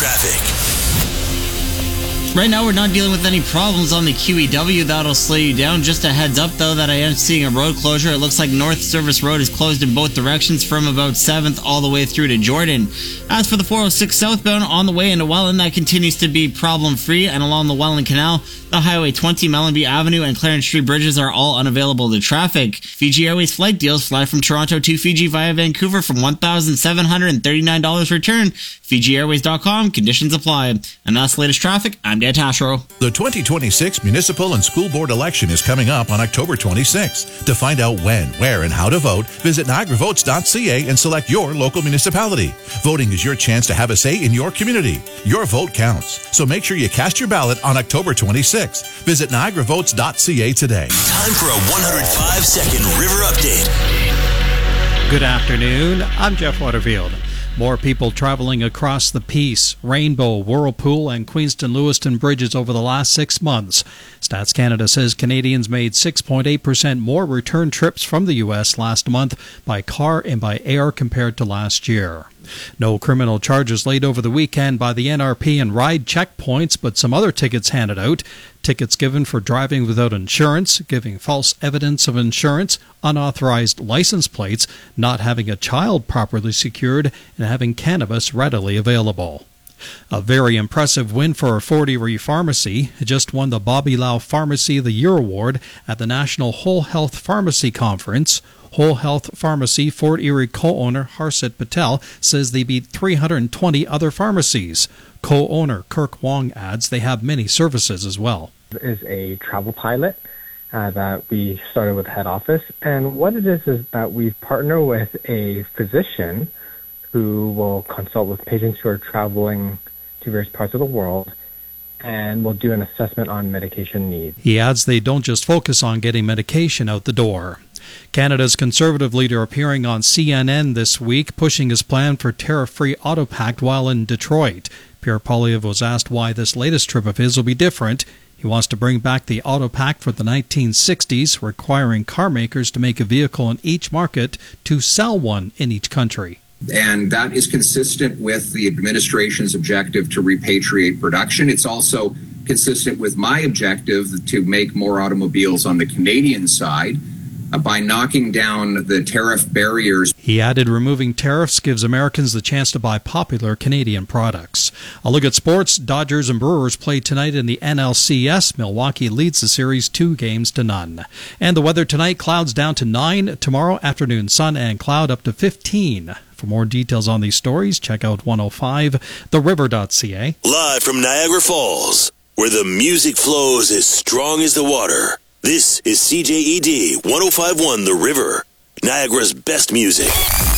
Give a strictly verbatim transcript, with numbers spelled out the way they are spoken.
traffic. Right now, we're not dealing with any problems on the Q E W that'll slow you down. Just a heads up, though, that I am seeing a road closure. It looks like North Service Road is closed in both directions from about seventh all the way through to Jordan. As for the four oh six southbound on the way into Welland, that continues to be problem-free, and along the Welland Canal, the Highway twenty, Mellenby Avenue, and Clarence Street bridges are all unavailable to traffic. Fiji Airways flight deals fly from Toronto to Fiji via Vancouver from one thousand seven hundred thirty-nine dollars return. Fiji Airways dot com, conditions apply. And that's the latest traffic. I'm Dan Tashro. The twenty twenty-six municipal and school board election is coming up on October twenty-sixth. To find out when, where, and how to vote, visit niagara votes dot c a and select your local municipality. Voting is your chance to have a say in your community. Your vote counts, so make sure you cast your ballot on October twenty-sixth. Visit niagara votes dot c a today. Time for a one hundred five second River Update. Good afternoon. I'm Jeff Waterfield. More people traveling across the Peace, Rainbow, Whirlpool, and Queenston-Lewiston bridges over the last six months. Stats Canada says Canadians made six point eight percent more return trips from the U S last month by car and by air compared to last year. No criminal charges laid over the weekend by the N R P and ride checkpoints, but some other tickets handed out. Tickets given for driving without insurance, giving false evidence of insurance, unauthorized license plates, not having a child properly secured, and having cannabis readily available. A very impressive win for a Fort Erie pharmacy. It just won the Bobby Lau Pharmacy of the Year Award at the National Whole Health Pharmacy Conference. Whole Health Pharmacy Fort Erie co-owner Harsit Patel says they beat three hundred twenty other pharmacies. Co-owner Kirk Wong adds they have many services as well. It is a travel pilot uh, that we started with head office, and what it is is that we partner with a physician who will consult with patients who are traveling to various parts of the world, and will do an assessment on medication needs. He adds they don't just focus on getting medication out the door. Canada's Conservative leader appearing on C N N this week, pushing his plan for tariff-free auto pact while in Detroit. Pierre Poilievre was asked why this latest trip of his will be different. He wants to bring back the auto pact for the nineteen sixties, requiring car makers to make a vehicle in each market to sell one in each country. And that is consistent with the administration's objective to repatriate production. It's also consistent with my objective to make more automobiles on the Canadian side uh, by knocking down the tariff barriers. He added removing tariffs gives Americans the chance to buy popular Canadian products. A look at sports. Dodgers and Brewers play tonight in the N L C S. Milwaukee leads the series two games to none. And the weather tonight, clouds down to nine. Tomorrow afternoon, sun and cloud up to fifteen. For more details on these stories, check out one oh five the river dot c a. Live from Niagara Falls, where the music flows as strong as the water. This is C J E D one oh five point one The River, Niagara's best music.